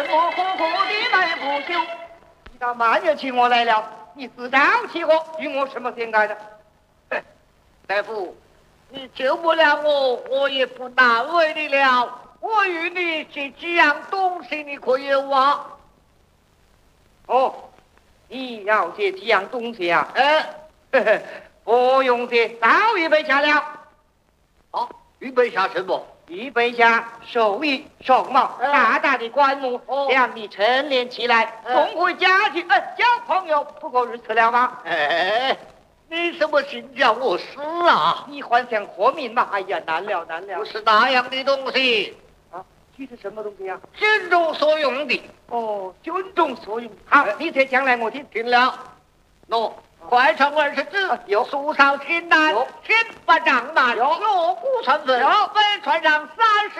什么火火的来不休？你倒慢着请我来了，你自招起火，与我什么相干的？ 大夫，你救不了我，我也不难为你了。我与你这几样东西，你可有啊？ 哦，你要这几样东西啊？ 不用这，早预备下了。 好，预备下什么？ 预备下寿衣、双帽、大大的棺木，让你陈列起来，送回家去。交朋友不过如此了吗？ 你什么心叫我死啊？ 你幻想活命吗？哎呀，难了难了！ 不是那样的东西啊，这是什么东西啊？ 军中所用的。 哦，军中所用。好，你再讲来我听。 听了，喏，快传20字，有树上青丹，先发长满，锣鼓传粉，分传上30。